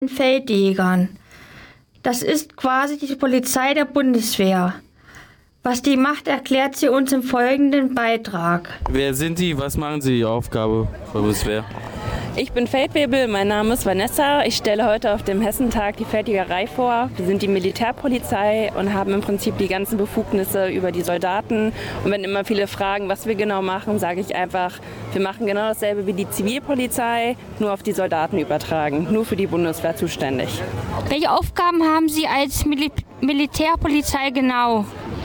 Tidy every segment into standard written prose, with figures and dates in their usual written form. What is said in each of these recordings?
Feldjägern. Das ist quasi die Polizei der Bundeswehr. Was die macht, erklärt sie uns im folgenden Beitrag. Wer sind Sie? Was machen Sie, Ihre Aufgabe bei der Bundeswehr? Ich bin Feldwebel, mein Name ist Vanessa. Ich stelle heute auf dem Hessentag die Feldjägerei vor. Wir sind die Militärpolizei und haben im Prinzip die ganzen Befugnisse über die Soldaten. Und wenn immer viele fragen, was wir genau machen, sage ich einfach, wir machen genau dasselbe wie die Zivilpolizei, nur auf die Soldaten übertragen, nur für die Bundeswehr zuständig. Welche Aufgaben haben Sie als Militärpolizei genau?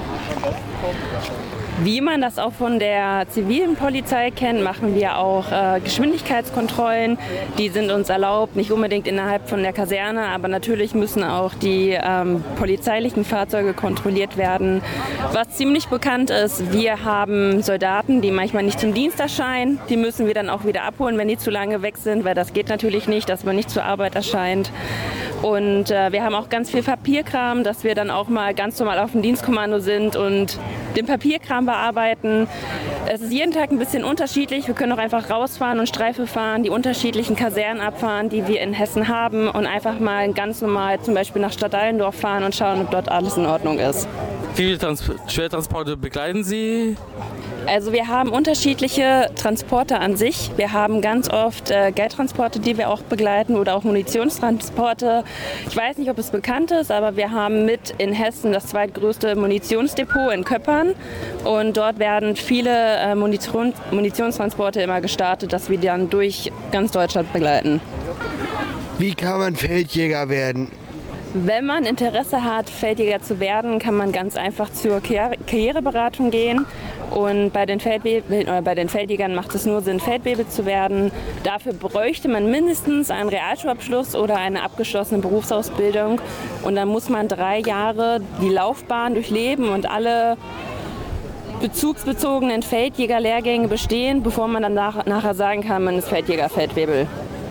Wie man das auch von der zivilen Polizei kennt, machen wir auch Geschwindigkeitskontrollen. Die sind uns erlaubt, nicht unbedingt innerhalb von der Kaserne, aber natürlich müssen auch die polizeilichen Fahrzeuge kontrolliert werden. Was ziemlich bekannt ist, wir haben Soldaten, die manchmal nicht zum Dienst erscheinen. Die müssen wir dann auch wieder abholen, wenn die zu lange weg sind, weil das geht natürlich nicht, dass man nicht zur Arbeit erscheint. Und wir haben auch ganz viel Papierkram, dass wir dann auch mal ganz normal auf dem Dienstkommando sind und den Papierkram bearbeiten. Es ist jeden Tag ein bisschen unterschiedlich. Wir können auch einfach rausfahren und Streife fahren, die unterschiedlichen Kasernen abfahren, die wir in Hessen haben und einfach mal ganz normal zum Beispiel nach Stadt Allendorf fahren und schauen, ob dort alles in Ordnung ist. Wie viele Schwertransporte begleiten Sie? Also wir haben unterschiedliche Transporte an sich. Wir haben ganz oft Geldtransporte, die wir auch begleiten oder auch Munitionstransporte. Ich weiß nicht, ob es bekannt ist, aber wir haben mit in Hessen das zweitgrößte Munitionsdepot in Köppern. Und dort werden viele Munitionstransporte immer gestartet, dass wir dann durch ganz Deutschland begleiten. Wie kann man Feldjäger werden? Wenn man Interesse hat, Feldjäger zu werden, kann man ganz einfach zur Karriereberatung gehen. Und bei den Feldjägern macht es nur Sinn, Feldwebel zu werden. Dafür bräuchte man mindestens einen Realschulabschluss oder eine abgeschlossene Berufsausbildung. Und dann muss man 3 Jahre die Laufbahn durchleben und alle bezugsbezogenen Feldjägerlehrgänge bestehen, bevor man dann nachher sagen kann, man ist Feldjäger, Feldwebel.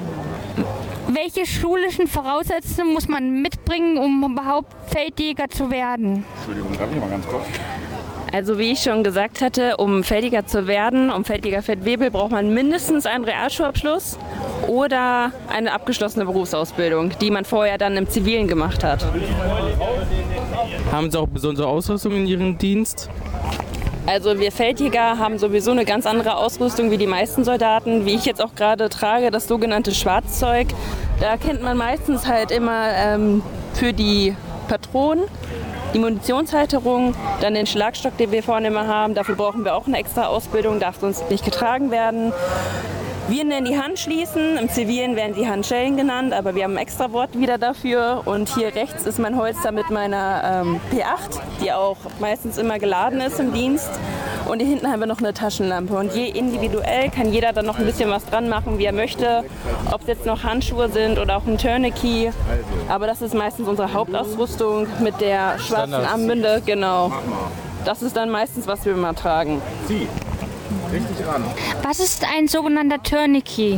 Welche schulischen Voraussetzungen muss man mitbringen, um überhaupt Feldjäger zu werden? Entschuldigung, darf ich mal ganz kurz? Also wie ich schon gesagt hatte, um Feldjäger zu werden, um Feldjäger Feldwebel, braucht man mindestens einen Realschulabschluss oder eine abgeschlossene Berufsausbildung, die man vorher dann im Zivilen gemacht hat. Haben Sie auch besondere Ausrüstung in Ihrem Dienst? Also wir Feldjäger haben sowieso eine ganz andere Ausrüstung wie die meisten Soldaten. Wie ich jetzt auch gerade trage, das sogenannte Schwarzzeug. Da kennt man meistens halt immer für die Patronen, die Munitionshalterung, dann den Schlagstock, den wir vorne immer haben. Dafür brauchen wir auch eine extra Ausbildung, darf sonst nicht getragen werden. Wir nennen die Handschließen, im Zivilen werden die Handschellen genannt, aber wir haben ein extra Wort wieder dafür. Und hier rechts ist mein Holster mit meiner P8, die auch meistens immer geladen ist im Dienst. Und hier hinten haben wir noch eine Taschenlampe. Und je individuell kann jeder dann noch ein bisschen was dran machen, wie er möchte. Ob es jetzt noch Handschuhe sind oder auch ein Tourniquet. Aber das ist meistens unsere Hauptausrüstung mit der schwarzen Armbinde. Genau. Das ist dann meistens, was wir immer tragen. Richtig ran. Was ist ein sogenannter Tourniquet?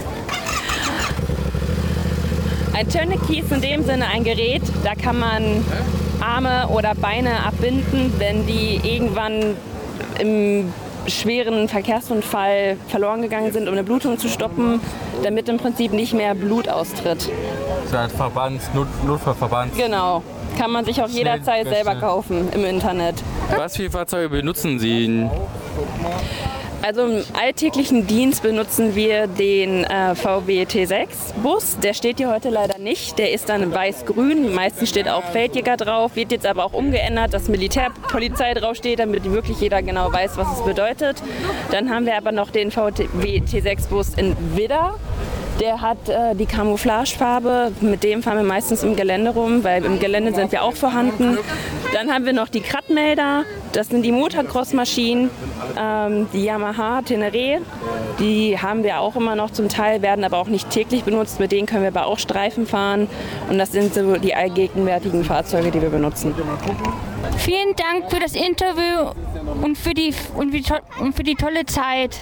Ein Tourniquet ist in dem Sinne ein Gerät, da kann man Arme oder Beine abbinden, wenn die irgendwann im schweren Verkehrsunfall verloren gegangen sind, um eine Blutung zu stoppen, damit im Prinzip nicht mehr Blut austritt. So ein Notfallverband. Genau. Kann man sich auch jederzeit selber kaufen im Internet. Was für Fahrzeuge benutzen Sie? Also im alltäglichen Dienst benutzen wir den VW T6-Bus. Der steht hier heute leider nicht. Der ist dann weiß-grün. Meistens steht auch Feldjäger drauf. Wird jetzt aber auch umgeändert, dass Militärpolizei draufsteht, damit wirklich jeder genau weiß, was es bedeutet. Dann haben wir aber noch den VW T6-Bus in Widder. Der hat die Camouflagefarbe, mit dem fahren wir meistens im Gelände rum, weil im Gelände sind wir auch vorhanden. Dann haben wir noch die Kratmelder, das sind die Motocross-Maschinen, die Yamaha Tenere, die haben wir auch immer noch zum Teil, werden aber auch nicht täglich benutzt, mit denen können wir aber auch Streifen fahren und das sind so die allgegenwärtigen Fahrzeuge, die wir benutzen. Vielen Dank für das Interview und für die tolle Zeit.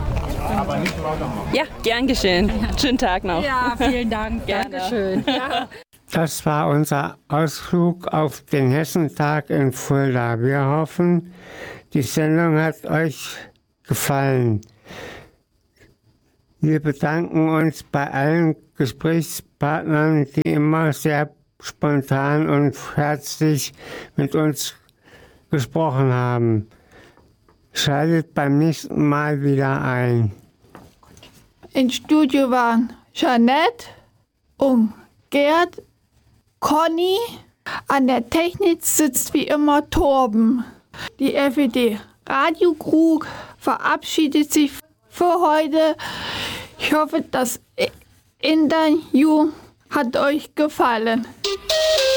Ja, gern geschehen. Schönen Tag noch. Ja, vielen Dank. Dankeschön. Ja. Das war unser Ausflug auf den Hessentag in Fulda. Wir hoffen, die Sendung hat euch gefallen. Wir bedanken uns bei allen Gesprächspartnern, die immer sehr spontan und herzlich mit uns gesprochen haben. Schaltet beim nächsten Mal wieder ein. Im Studio waren Jeanette und Gerd, Conny. An der Technik sitzt wie immer Torben. Die FED Radio Crew verabschiedet sich für heute. Ich hoffe, das Interview hat euch gefallen.